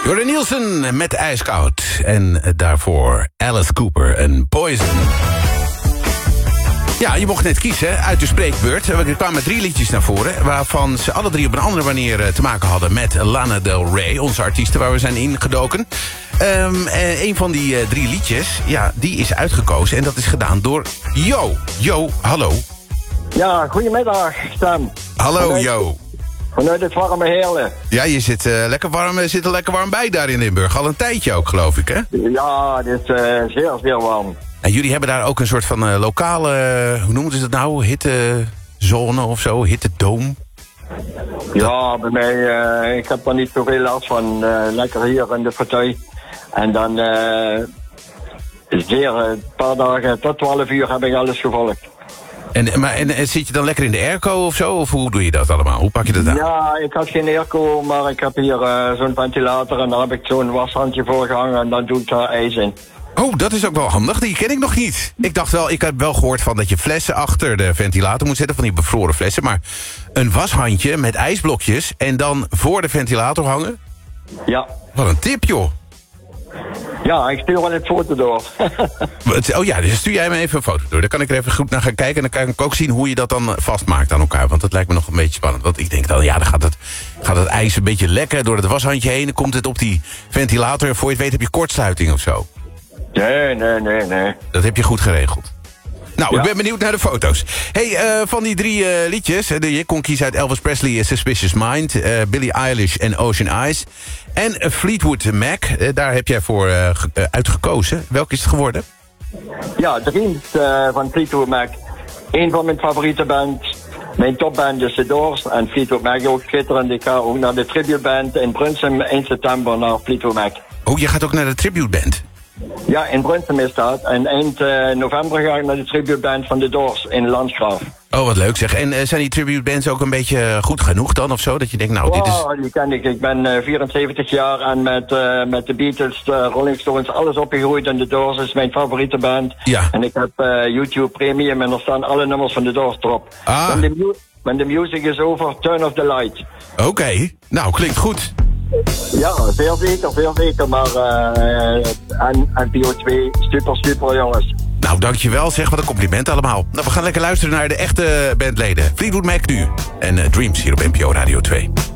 Jordan Nielsen met IJskoud. En daarvoor Alice Cooper en Poison. Ja, je mocht net kiezen uit de spreekbeurt. Er kwamen 3 liedjes naar voren, waarvan ze alle 3 op een andere manier te maken hadden met Lana Del Rey, onze artiesten waar we zijn ingedoken. Een van die 3 liedjes, ja, die is uitgekozen en dat is gedaan door Jo. Jo, hallo. Ja, goedemiddag, Stem. Hallo, Jo. Vanuit het warme Heerlen. Ja, je zit lekker warm bij daar in Limburg. Al een tijdje ook, geloof ik, hè? Ja, dit is zeer, zeer warm. En jullie hebben daar ook een soort van lokale, hoe noemen ze dat nou? Hittezone of zo? Hittedoom? Ja, bij mij, ik heb er niet zoveel last van. Lekker hier in de fauteuil. En dan een paar dagen tot 12 uur heb ik alles gevolgd. En zit je dan lekker in de airco of zo? Of hoe doe je dat allemaal? Hoe pak je dat aan? Ja, ik had geen airco, maar ik heb hier zo'n ventilator en daar heb ik zo'n washandje voor gehangen en dan doe ik daar ijs in. Oh, dat is ook wel handig. Die ken ik nog niet. Ik heb wel gehoord van dat je flessen achter de ventilator moet zetten, van die bevroren flessen. Maar een washandje met ijsblokjes en dan voor de ventilator hangen? Ja. Wat een tip, joh. Ja, ik stuur wel een foto door. Oh ja, dus stuur jij me even een foto door. Dan kan ik er even goed naar gaan kijken. En dan kan ik ook zien hoe je dat dan vastmaakt aan elkaar. Want dat lijkt me nog een beetje spannend. Want ik denk dan, ja, dan gaat het ijs een beetje lekken door het washandje heen. Dan komt het op die ventilator. En voor je het weet heb je kortsluiting of zo. Nee. Dat heb je goed geregeld. Nou, ja. Ik ben benieuwd naar de foto's. Hey, van die 3 liedjes, je kon kiezen uit Elvis Presley, Suspicious Mind, Billie Eilish en Ocean Eyes. En Fleetwood Mac, daar heb jij voor uitgekozen. Welke is het geworden? Ja, Dreams van Fleetwood Mac. Een van mijn favoriete bands. Mijn topband is The Doors en Fleetwood Mac ook schitterend. Ik ga ook naar de tributeband in Brunsum 1 september naar Fleetwood Mac. Oh, je gaat ook naar de tributeband? Ja, in Brunsum is dat. En eind november ga ik naar de tributeband van The Doors in Landgraaf. Oh, wat leuk zeg. En zijn die tributebands ook een beetje goed genoeg dan of zo? Dat je denkt, nou, dit is... Oh, die ken ik. Ik ben 74 jaar en met de Beatles, de Rolling Stones, alles opgegroeid. En The Doors is mijn favoriete band. Ja. En ik heb YouTube Premium en er staan alle nummers van The Doors erop. Ah. When the music is over, turn off the light. Oké. Nou, klinkt goed. Ja, veel zeker. Maar NPO 2, super jongens. Nou, dankjewel. Zeg, wat een compliment allemaal. Nou, we gaan lekker luisteren naar de echte bandleden. Fleetwood Mac nu. En Dreams hier op NPO Radio 2.